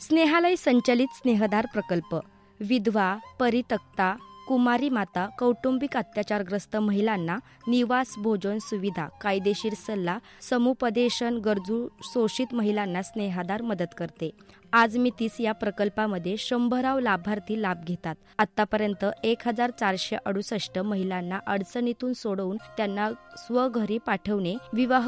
स्नेहालय संचलित स्नेहदार प्रकल्प विधवा, परित्यक्ता, कुमारी माता, कौटुंबिक अत्याचारग्रस्त महिलांना निवास, भोजन सुविधा, कायदेशीर सल्ला, समुपदेशन, गरजू शोषित महिलांना स्नेहादार मदत करते. आज मितीस या प्रकल्पामध्ये 100 लाभार्थी लाभ घेतात. आतापर्यंत 1468 महिलांना अडचणीतून सोडवून त्यांना स्वघरी पाठवणे, विवाह